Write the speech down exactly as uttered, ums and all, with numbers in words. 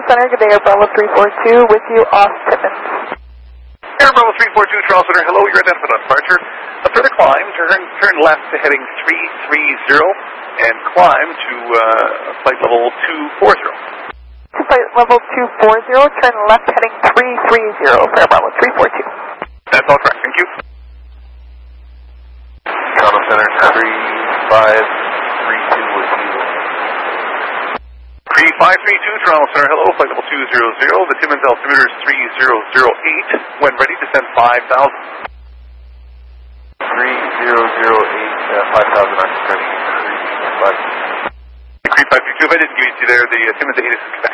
Center, good day, Air Bravo three four two, with you off Timmins. Air Bravo three four two, Charles Center, hello, you're identified on departure. A further climb, turn, turn left to heading three three zero, and climb to uh, flight level two four zero. To flight level two four zero, turn left heading three three zero, Air Bravo three four two. That's all correct, thank you. Toronto Center, three five three two with you. three five three two, Toronto Center, hello, flight level two zero zero. The Timmins altimeter is three zero zero eight. When ready, descend five thousand. three zero zero eight, uh, five thousand, I'm turning three five. three five three two, if I didn't give you there, the uh, Timmins A T I S is